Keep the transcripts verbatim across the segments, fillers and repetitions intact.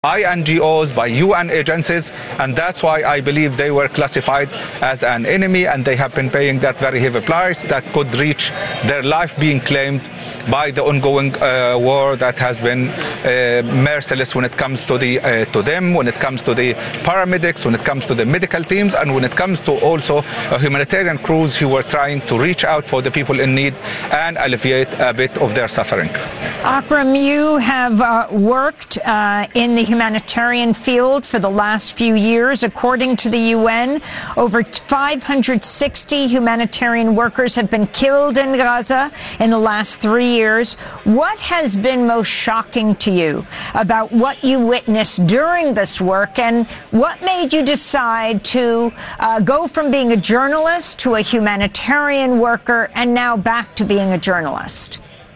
by N G Os, by U N agencies, and that's why I believe they were classified as an enemy, and they have been paying that very heavy price that could reach their life being claimed by the ongoing uh, war that has been uh, merciless when it comes to the uh, to them, when it comes to the paramedics, when it comes to the medical teams, and when it comes to also uh, humanitarian crews who were trying to reach out for the people in need and alleviate a bit of their suffering. Akram, you have uh, worked uh, in the humanitarian field for the last few years. According to the U N, over five hundred sixty humanitarian workers have been killed in Gaza in the last three years. What has been most shocking to you about what you witnessed during this work, and what made you decide to uh, go from being a journalist to a humanitarian worker and now back to being a journalist?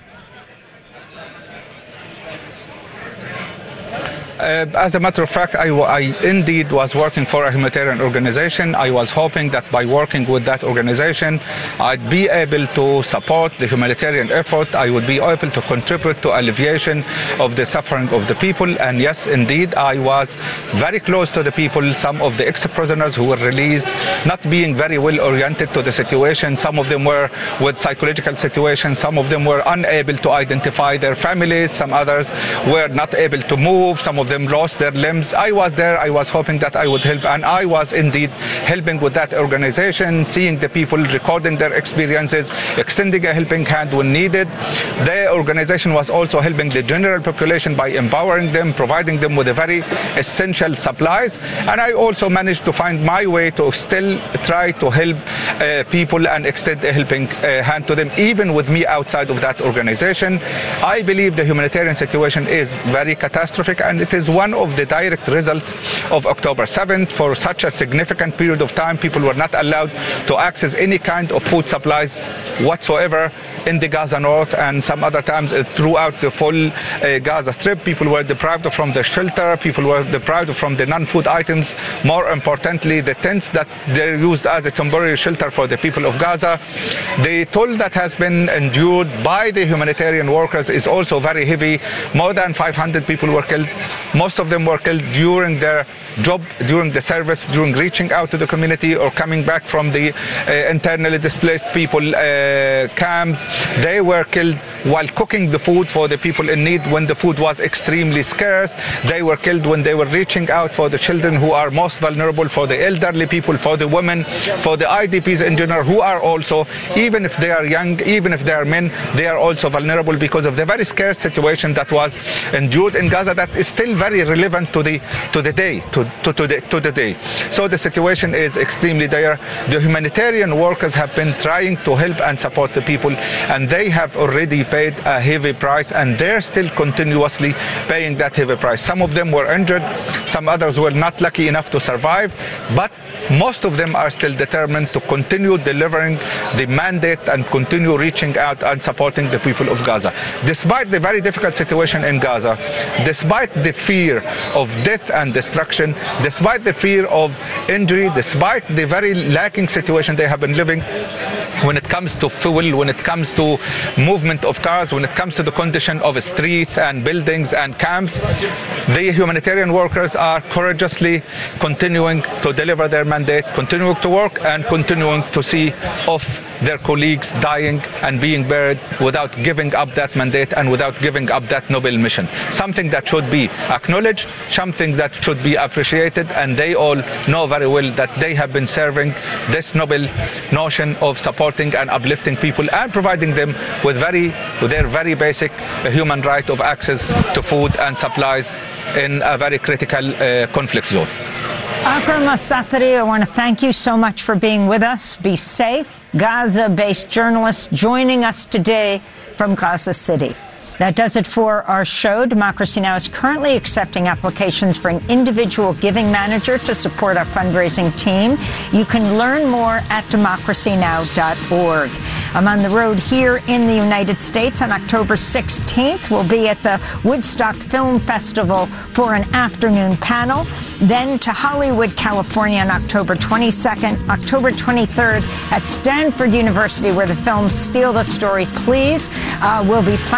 Uh, as a matter of fact, I, I indeed was working for a humanitarian organization. I was hoping that by working with that organization, I'd be able to support the humanitarian effort. I would be able to contribute to alleviation of the suffering of the people. And yes, indeed, I was very close to the people. Some of the ex-prisoners who were released, not being very well oriented to the situation. Some of them were with psychological situations. Some of them were unable to identify their families. Some others were not able to move. Some of them lost their limbs. I was there. I was hoping that I would help, and I was indeed helping with that organization, seeing the people, recording their experiences, extending a helping hand when needed. The organization was also helping the general population by empowering them, providing them with a very essential supplies, and I also managed to find my way to still try to help uh, people and extend a helping uh, hand to them, even with me outside of that organization. I believe the humanitarian situation is very catastrophic, and it is one of the direct results of October seventh. For such a significant period of time, people were not allowed to access any kind of food supplies whatsoever in the Gaza North, and some other times throughout the full uh, Gaza Strip. People were deprived from the shelter, people were deprived from the non-food items. More importantly, the tents that they're used as a temporary shelter for the people of Gaza. The toll that has been endured by the humanitarian workers is also very heavy. More than five hundred people were killed. Most of them were killed during their job, during the service, during reaching out to the community or coming back from the uh, internally displaced people uh, camps. They were killed while cooking the food for the people in need when the food was extremely scarce. They were killed when they were reaching out for the children who are most vulnerable, for the elderly people, for the women, for the I D Ps in general, who are also, even if they are young, even if they are men, they are also vulnerable because of the very scarce situation that was endured in Gaza, that is still very relevant to the to the day, to, to, to, the, to the day. So the situation is extremely dire. The humanitarian workers have been trying to help and support the people, and they have already paid a heavy price, and they're still continuously paying that heavy price. Some of them were injured, some others were not lucky enough to survive, but most of them are still determined to continue delivering the mandate and continue reaching out and supporting the people of Gaza. Despite the very difficult situation in Gaza, despite the fear of death and destruction, despite the fear of injury, despite the very lacking situation they have been living when it comes to fuel, when it comes to movement of cars, when it comes to the condition of streets and buildings and camps, the humanitarian workers are courageously continuing to deliver their mandate, continuing to work and continuing to see off their colleagues dying and being buried without giving up that mandate and without giving up that noble mission. Something that should be acknowledged, something that should be appreciated, and they all know very well that they have been serving this noble notion of supporting and uplifting people and providing them with very with their very basic human right of access to food and supplies in a very critical uh, conflict zone. Akram Al-Satari, I want to thank you so much for being with us. Be safe. Gaza-based journalist joining us today from Gaza City. That does it for our show. Democracy Now! Is currently accepting applications for an individual giving manager to support our fundraising team. You can learn more at democracy now dot org. I'm on the road here in the United States on October sixteenth. We'll be at the Woodstock Film Festival for an afternoon panel. Then to Hollywood, California on October twenty-second, October twenty-third at Stanford University, where the film Steal the Story, Please uh, will be playing. We'll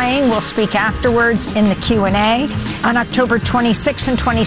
speak afterwards in the Q and A. On October twenty-sixth and twenty-seventh,